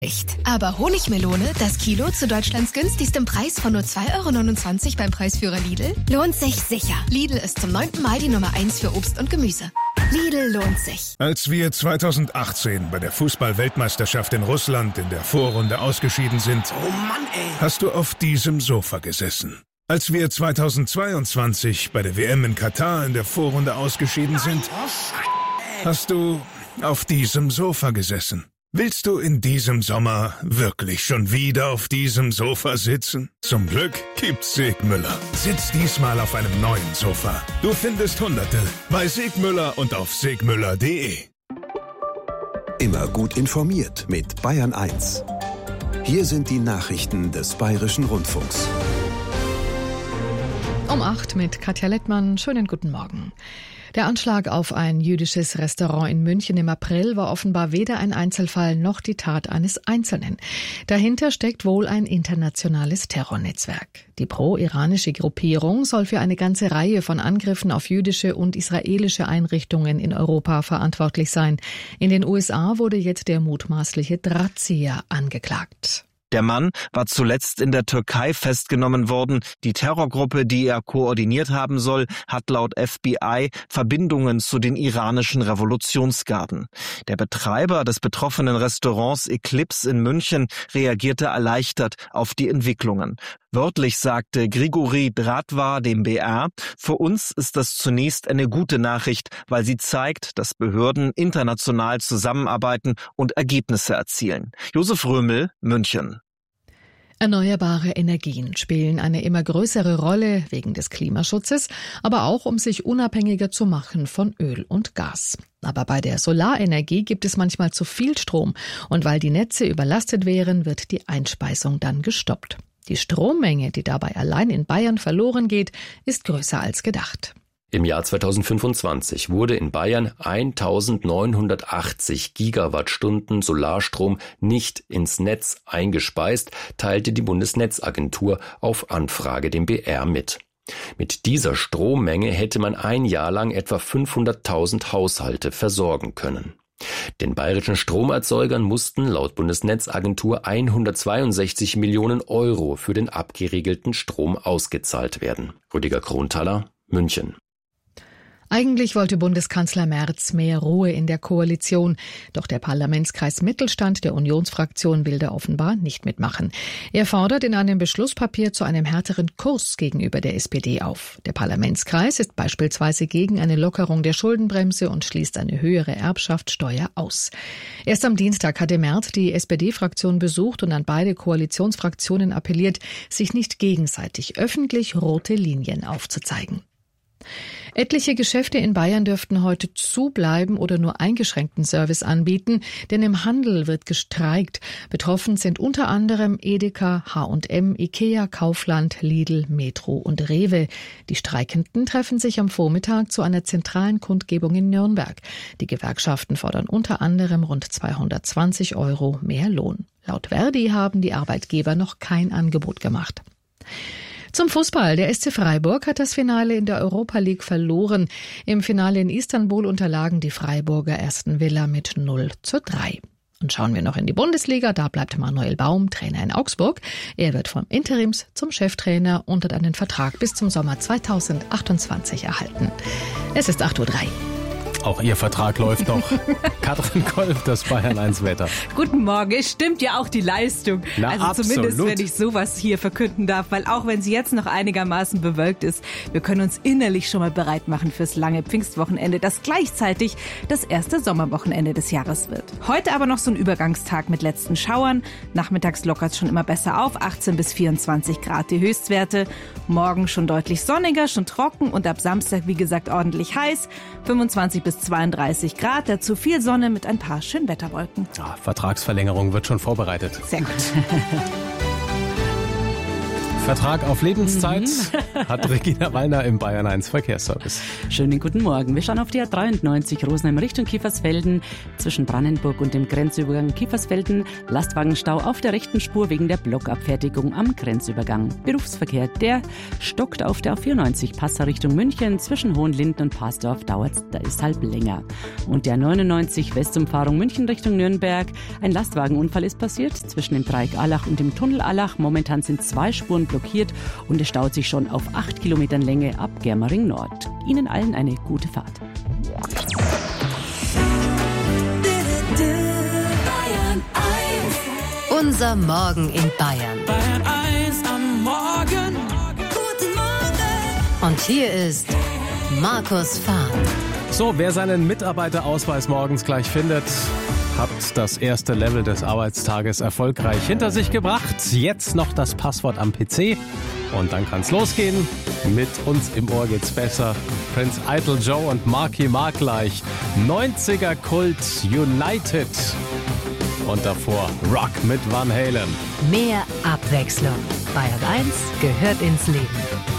Echt. Aber Honigmelone, das Kilo zu Deutschlands günstigstem Preis von nur 2,29 € beim Preisführer Lidl, lohnt sich sicher. Lidl ist zum 9. Mal die Nummer 1 für Obst und Gemüse. Lidl lohnt sich. Als wir 2018 bei der Fußball-Weltmeisterschaft in Russland in der Vorrunde ausgeschieden sind, oh Mann, ey, hast du auf diesem Sofa gesessen. Als wir 2022 bei der WM in Katar in der Vorrunde ausgeschieden sind, hast du auf diesem Sofa gesessen. Willst du in diesem Sommer wirklich schon wieder auf diesem Sofa sitzen? Zum Glück gibt's Segmüller. Sitz diesmal auf einem neuen Sofa. Du findest Hunderte bei Segmüller und auf segmüller.de. Immer gut informiert mit Bayern 1. Hier sind die Nachrichten des Bayerischen Rundfunks. Um 8 mit Katja Lettmann. Schönen guten Morgen. Der Anschlag auf ein jüdisches Restaurant in München im April war offenbar weder ein Einzelfall noch die Tat eines Einzelnen. Dahinter steckt wohl ein internationales Terrornetzwerk. Die pro-iranische Gruppierung soll für eine ganze Reihe von Angriffen auf jüdische und israelische Einrichtungen in Europa verantwortlich sein. In den USA wurde jetzt der mutmaßliche Drahtzieher angeklagt. Der Mann war zuletzt in der Türkei festgenommen worden. Die Terrorgruppe, die er koordiniert haben soll, hat laut FBI Verbindungen zu den iranischen Revolutionsgarden. Der Betreiber des betroffenen Restaurants Eclipse in München reagierte erleichtert auf die Entwicklungen. Wörtlich sagte Grigori Dratwa dem BR: Für uns ist das zunächst eine gute Nachricht, weil sie zeigt, dass Behörden international zusammenarbeiten und Ergebnisse erzielen. Josef Römel, München. Erneuerbare Energien spielen eine immer größere Rolle wegen des Klimaschutzes, aber auch um sich unabhängiger zu machen von Öl und Gas. Aber bei der Solarenergie gibt es manchmal zu viel Strom und weil die Netze überlastet wären, wird die Einspeisung dann gestoppt. Die Strommenge, die dabei allein in Bayern verloren geht, ist größer als gedacht. Im Jahr 2025 wurde in Bayern 1980 Gigawattstunden Solarstrom nicht ins Netz eingespeist, teilte die Bundesnetzagentur auf Anfrage dem BR mit. Mit dieser Strommenge hätte man ein Jahr lang etwa 500.000 Haushalte versorgen können. Den bayerischen Stromerzeugern mussten laut Bundesnetzagentur 162 Millionen € für den abgeriegelten Strom ausgezahlt werden. Rüdiger Kronthaler, München. Eigentlich wollte Bundeskanzler Merz mehr Ruhe in der Koalition. Doch der Parlamentskreis Mittelstand der Unionsfraktion will da offenbar nicht mitmachen. Er fordert in einem Beschlusspapier zu einem härteren Kurs gegenüber der SPD auf. Der Parlamentskreis ist beispielsweise gegen eine Lockerung der Schuldenbremse und schließt eine höhere Erbschaftssteuer aus. Erst am Dienstag hatte Merz die SPD-Fraktion besucht und an beide Koalitionsfraktionen appelliert, sich nicht gegenseitig öffentlich rote Linien aufzuzeigen. Etliche Geschäfte in Bayern dürften heute zubleiben oder nur eingeschränkten Service anbieten, denn im Handel wird gestreikt. Betroffen sind unter anderem Edeka, H&M, Ikea, Kaufland, Lidl, Metro und Rewe. Die Streikenden treffen sich am Vormittag zu einer zentralen Kundgebung in Nürnberg. Die Gewerkschaften fordern unter anderem rund 220 € mehr Lohn. Laut Verdi haben die Arbeitgeber noch kein Angebot gemacht. Zum Fußball. Der SC Freiburg hat das Finale in der Europa League verloren. Im Finale in Istanbul unterlagen die Freiburger Aston Villa mit 0:3. Und schauen wir noch in die Bundesliga. Da bleibt Manuel Baum Trainer in Augsburg. Er wird vom Interims zum Cheftrainer und hat einen Vertrag bis zum Sommer 2028 erhalten. Es ist 8:03 Uhr. Auch Ihr Vertrag läuft noch. Katrin Kolb, das Bayern 1 Wetter. Guten Morgen, es stimmt ja auch die Leistung. Also zumindest, wenn ich sowas hier verkünden darf, weil auch wenn sie jetzt noch einigermaßen bewölkt ist, wir können uns innerlich schon mal bereit machen fürs lange Pfingstwochenende, das gleichzeitig das erste Sommerwochenende des Jahres wird. Heute aber noch so ein Übergangstag mit letzten Schauern. Nachmittags lockert es schon immer besser auf, 18 bis 24 Grad die Höchstwerte. Morgen schon deutlich sonniger, schon trocken und ab Samstag, wie gesagt, ordentlich heiß. 25 bis 32 Grad, dazu viel Sonne mit ein paar Schönwetterwolken. Vertragsverlängerung wird schon vorbereitet. Sehr gut. Vertrag auf Lebenszeit hat Regina Wallner im Bayern 1 Verkehrsservice. Schönen guten Morgen. Wir schauen auf die A93 Rosenheim Richtung Kiefersfelden. Zwischen Brandenburg und dem Grenzübergang Kiefersfelden Lastwagenstau auf der rechten Spur wegen der Blockabfertigung am Grenzübergang. Berufsverkehr, der stockt auf der A94 Passau Richtung München. Zwischen Hohenlinden und Pasdorf dauert es deshalb länger. Und der 99 Westumfahrung München Richtung Nürnberg. Ein Lastwagenunfall ist passiert zwischen dem Dreieck Allach und dem Tunnel Allach. Momentan sind 2 Spuren blockiert und es staut sich schon auf 8 Kilometern Länge ab Germering Nord. Ihnen allen eine gute Fahrt. Unser Morgen in Bayern. Bayern 1 am Morgen. Guten Morgen. Und hier ist Markus Fahr. So, wer seinen Mitarbeiterausweis morgens gleich findet, hat das erste Level des Arbeitstages erfolgreich hinter sich gebracht. Jetzt noch das Passwort am PC und dann kann's losgehen. Mit uns im Ohr geht's besser. Prince Idol Joe und Marky Mark gleich. 90er Kult United. Und davor Rock mit Van Halen. Mehr Abwechslung. Bayern 1 gehört ins Leben.